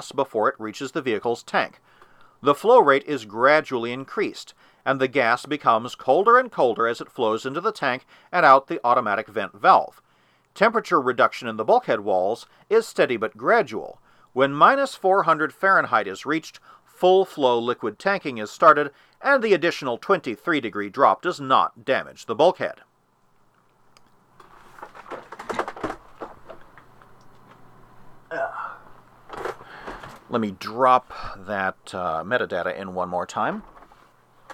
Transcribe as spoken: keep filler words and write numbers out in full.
gas before it reaches the vehicle's tank. The flow rate is gradually increased, and the gas becomes colder and colder as it flows into the tank and out the automatic vent valve. Temperature reduction in the bulkhead walls is steady but gradual. When minus four hundred Fahrenheit is reached, full flow liquid tanking is started, and the additional twenty-three degree drop does not damage the bulkhead. Let me drop that uh, metadata in one more time.